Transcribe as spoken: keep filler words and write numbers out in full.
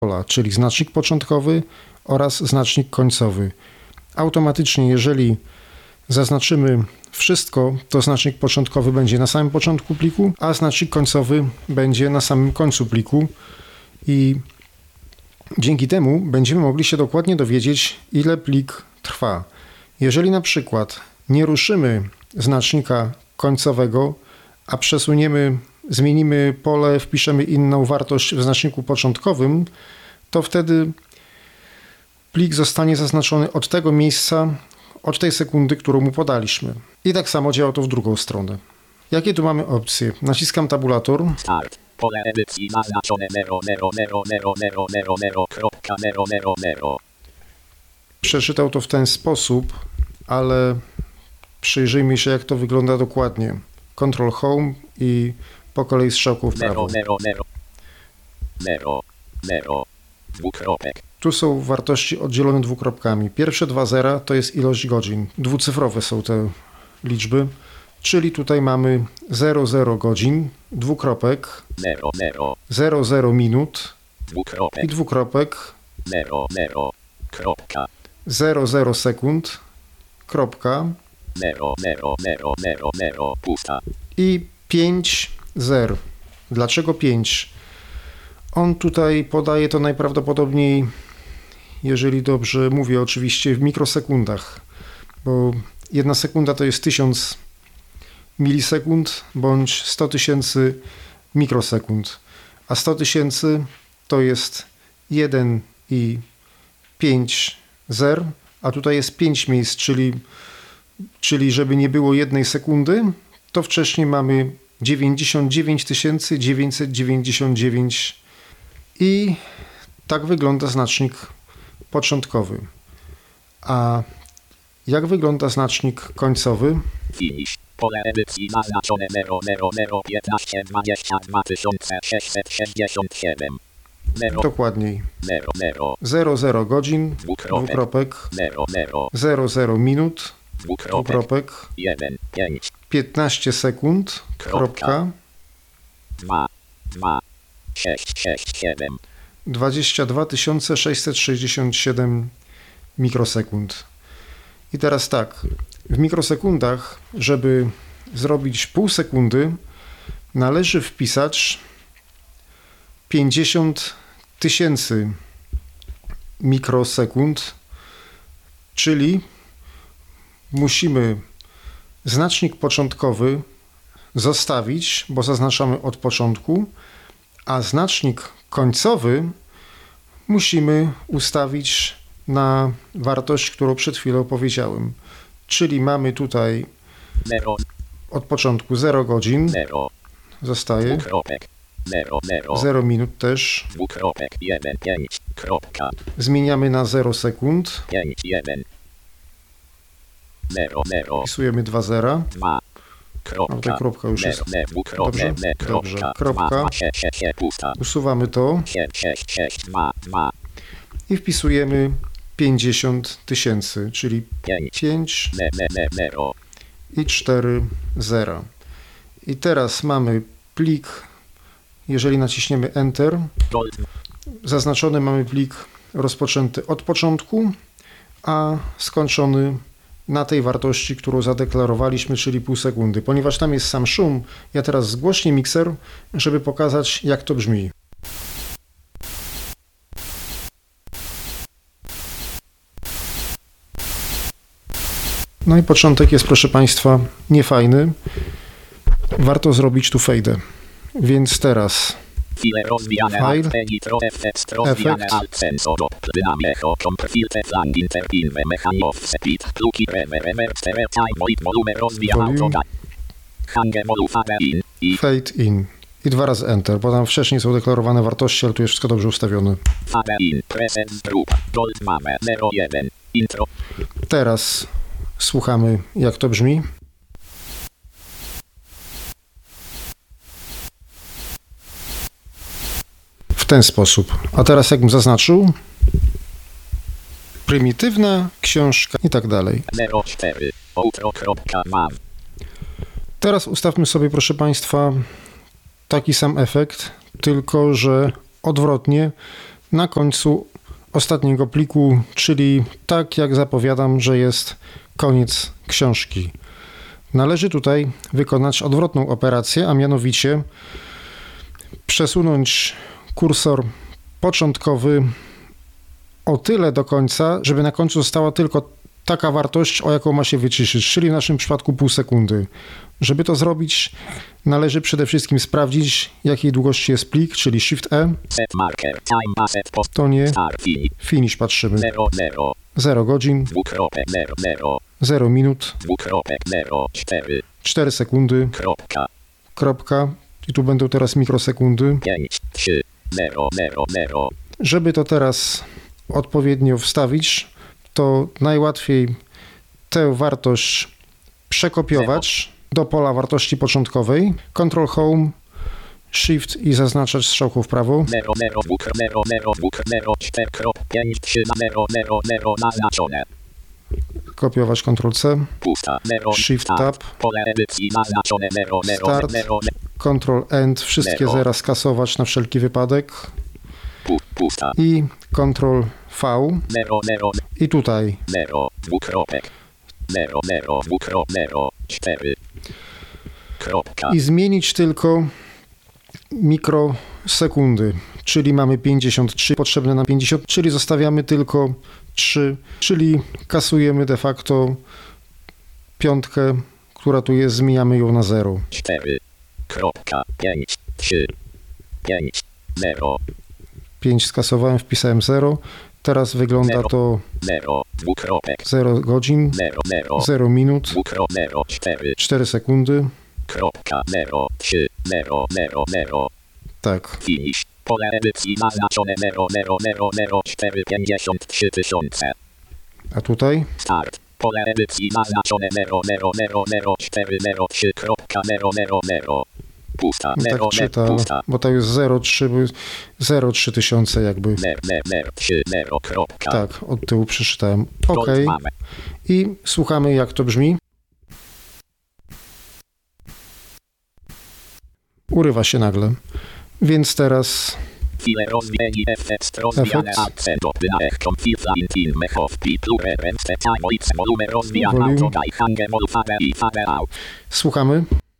pola, czyli znacznik początkowy oraz znacznik końcowy. Automatycznie, jeżeli zaznaczymy wszystko, to znacznik początkowy będzie na samym początku pliku, a znacznik końcowy będzie na samym końcu pliku i dzięki temu będziemy mogli się dokładnie dowiedzieć, ile plik trwa. Jeżeli na przykład nie ruszymy znacznika końcowego, a przesuniemy, zmienimy pole, wpiszemy inną wartość w znaczniku początkowym, to wtedy plik zostanie zaznaczony od tego miejsca, od tej sekundy, którą mu podaliśmy. I tak samo działa to w drugą stronę. Jakie tu mamy opcje? Naciskam tabulator. Start. Pole edycji zaznaczone zero zero zero zero zero zero zero kropka zero zero zero. Przeczytał to w ten sposób, ale przyjrzyjmy się, jak to wygląda dokładnie. Control Home i po kolei strzałką w prawo. zero zero zero zero dwukropek. Tu są wartości oddzielone dwukropkami. Pierwsze dwa zera to jest ilość godzin. Dwucyfrowe są te liczby, czyli tutaj mamy zero zero godzin, dwukropek, zero zero zero zero minut dwukropek i dwukropek, zero zero kropka zero zero sekund, kropka zero zero zero zero zero pusta. i pięć zer. Dlaczego pięć? On tutaj podaje to najprawdopodobniej, jeżeli dobrze mówię, oczywiście w mikrosekundach, bo jedna sekunda to jest tysiąc milisekund bądź sto tysięcy mikrosekund, a sto tysięcy to jest jeden i pięć zer, a tutaj jest pięć miejsc, czyli, czyli żeby nie było jednej sekundy, to wcześniej mamy dziewięćdziesiąt dziewięć tysięcy dziewięćset dziewięćdziesiąt dziewięć i tak wygląda znacznik początkowy. A jak wygląda znacznik końcowy? Finish. Pole edycji zaznaczone zero zero zero piętnaście dwadzieścia dwa tysiące sześćset sześćdziesiąt siedem. zero Dokładniej. zero zero zero zero godzin, Dwukropek. dwukropek, zero zero zero zero minut, dwukropek dwukropek, jeden pięć piętnaście sekund, kropka, dwa dwa sześć sześć siedem. dwadzieścia dwa tysiące sześćset sześćdziesiąt siedem mikrosekund. I teraz tak, w mikrosekundach, żeby zrobić pół sekundy, należy wpisać pięćdziesiąt tysięcy mikrosekund, czyli musimy znacznik początkowy zostawić, bo zaznaczamy od początku, a znacznik końcowy musimy ustawić na wartość, którą przed chwilą powiedziałem. Czyli mamy tutaj zero od początku zero godzin, zero zostaje, dwukropek zero zero zero minut też, dwukropek jeden pięć kropka zmieniamy na zero sekund, pięć jeden zero zero wpisujemy dwa zera, dwa a tutaj kropka już jest, dobrze, dobrze, kropka, usuwamy to sześć sześć dwa dwa i wpisujemy pięćdziesiąt tysięcy, czyli pięć zero i cztery zera. I teraz mamy plik, jeżeli naciśniemy Enter, zaznaczony mamy plik rozpoczęty od początku, a skończony na tej wartości, którą zadeklarowaliśmy, czyli pół sekundy. Ponieważ tam jest sam szum, ja teraz zgłośnię mikser, żeby pokazać, jak to brzmi. No i początek jest, proszę Państwa, niefajny. Warto zrobić tu fade. Więc teraz File rozwijane File, alt editor efekt rozwijane efekt. alt sensor dynamic comp filter flang interpinwe mechan offset pluki rever rever stereo time void volume rozwijane Volume. auto hange molu fade in i fade in i dwa razy Enter, bo tam wcześniej są deklarowane wartości, ale tu jest wszystko dobrze ustawione. fade in preset group gold mame zero jeden intro Teraz słuchamy, jak to brzmi. W ten sposób. A teraz jakbym zaznaczył, prymitywna książka i tak dalej. zero cztery outro.mav. Teraz ustawmy sobie, proszę Państwa, taki sam efekt, tylko że odwrotnie. na końcu ostatniego pliku, czyli tak jak zapowiadam, że jest koniec książki. Należy tutaj wykonać odwrotną operację, a mianowicie przesunąć kursor początkowy o tyle do końca, żeby na końcu została tylko taka wartość, o jaką ma się wyciszyć, czyli w naszym przypadku pół sekundy. Żeby to zrobić, należy przede wszystkim sprawdzić, jakiej długości jest plik, czyli Shift E. Set marker, time set post, To nie. start, finish, Finish patrzymy. zero, zero, zero godzin, dwukropek, zero, zero, zero minut, dwukropek, zero, cztery, cztery sekundy, kropka, kropka. I tu będą teraz mikrosekundy. pięć, trzy, zero, zero, zero, Żeby to teraz odpowiednio wstawić, to najłatwiej tę wartość przekopiować do pola wartości początkowej. Control Home, Shift i zaznaczać strzałką w prawo. zero, zero, dwuk, zero, zero, dwuk, zero, cztery, pięć, trzy, zero, zero, zero, zaznaczone. Kopiować Control C, Pusta, zero, Shift start, Tab, pole edycji zaznaczone, zero, zero, Start. zero, Control End, wszystkie Zero. zera skasować na wszelki wypadek pu, pusta, i Control V zero, zero, i tutaj zero, dwukropek, zero, zero, dwukropek, zero, cztery, kropka, i zmienić tylko mikrosekundy, czyli mamy pięćdziesiąt trzy, potrzebne nam pięćdziesiąt, czyli zostawiamy tylko trzy, czyli kasujemy de facto piątkę, która tu jest, zmieniamy ją na zero. cztery, kropka, pięć, trzy, pięć, zero, pięć skasowałem, wpisałem zero. Teraz wygląda Zero. to zero, dwukropek, zero godzin, zero, zero, zero minut, dwukropek, zero, cztery, cztery sekundy. kropka, zero, trzy, zero, zero, zero, Tak. finish, pole edycji zaznaczone, zero, zero, zero, zero, cztery, pięćdziesiąt trzy tysiące, A tutaj start, pole edycji zaznaczone, zero, zero, zero, zero, cztery, zero, trzy, kropka, zero, zero, zero, pusta, no zero, tak czyta, zero, pusta, bo to jest zero trzy, zero trzy tysiące jakby. zero, zero, zero, trzy, zero, kropka, Tak, od tyłu przeczytałem. OK. Gold mamy. I słuchamy, jak to brzmi. Urywa się nagle. Więc teraz Chwilę rozwijani efekt rozwijane Efekt. akcent opnach konfirza intime of people reference time voice volume rozwijane Volume. auto daj hange wolfare i fare out. słuchamy.